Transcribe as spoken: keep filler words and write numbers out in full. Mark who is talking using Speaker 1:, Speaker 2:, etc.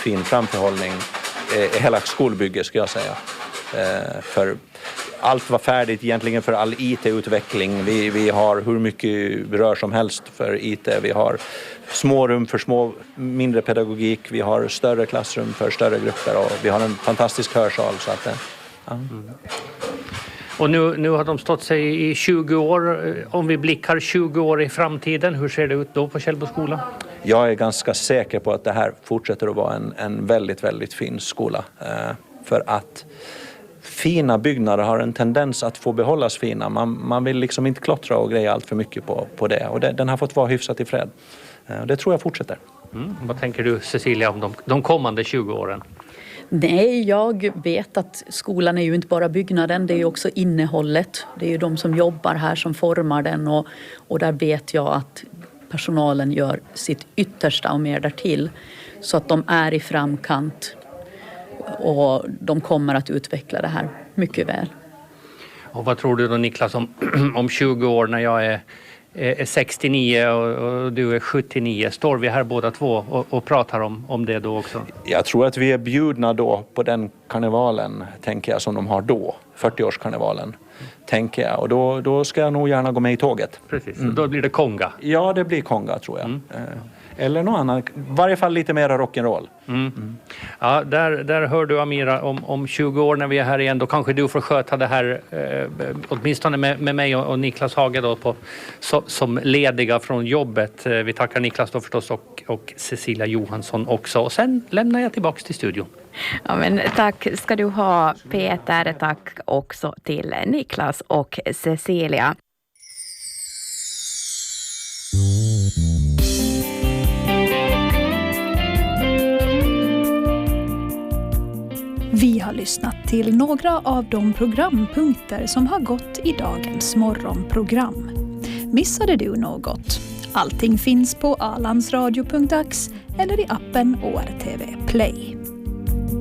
Speaker 1: fin framförhållning i hela skolbygget, ska jag säga. För allt var färdigt egentligen för all I T-utveckling. Vi, vi har hur mycket rör som helst för I T. Vi har små rum för små, mindre pedagogik. Vi har större klassrum för större grupper och vi har en fantastisk hörsal. Så att, ja. Mm.
Speaker 2: Och nu, nu har de stått sig i tjugo år. Om vi blickar tjugo år i framtiden, hur ser det ut då på Källbo skola?
Speaker 1: Jag är ganska säker på att det här fortsätter att vara en, en väldigt, väldigt fin skola. Eh, för att fina byggnader har en tendens att få behållas fina. Man, man vill liksom inte klottra och greja allt för mycket på, på det. Och det, den har fått vara hyfsat i fred. Eh, det tror jag fortsätter.
Speaker 2: Mm. Vad tänker du, Cecilia, om de, de kommande tjugo åren?
Speaker 3: Nej, jag vet att skolan är ju inte bara byggnaden, det är ju också innehållet. Det är ju de som jobbar här som formar den och, och där vet jag att personalen gör sitt yttersta och mer därtill. Så att de är i framkant och de kommer att utveckla det här mycket väl.
Speaker 2: Och vad tror du då, Niklas, om, om tjugo år när jag är, är sextionio och, och du är sjuttionio? Står vi här båda två och, och pratar om, om det då också?
Speaker 1: Jag tror att vi är bjudna då på den karnevalen, tänker jag, som de har då. fyrtioårskarnevalen, tänker jag. Och då, då ska jag nog gärna gå med i tåget.
Speaker 2: Precis, mm. Då blir det konga.
Speaker 1: Ja, det blir konga, tror jag. Mm. Eller någon annan. I varje fall lite mer rock'n'roll.
Speaker 2: Mm. Mm. Ja, där, där hör du, Amira, om, om tjugo år när vi är här igen. Då kanske du får sköta det här, eh, åtminstone med, med mig och, och Niklas Hage då, på, so, som lediga från jobbet. Eh, vi tackar Niklas då förstås och, och Cecilia Johansson också. Och sen lämnar jag tillbaka till studion.
Speaker 4: Ja, men tack ska du ha, Peter. Tack också till Niklas och Cecilia.
Speaker 5: Vi har lyssnat till några av de programpunkter som har gått i dagens morgonprogram. Missade du något? Allting finns på alandsradio punkt ax eller i appen O R T V Play.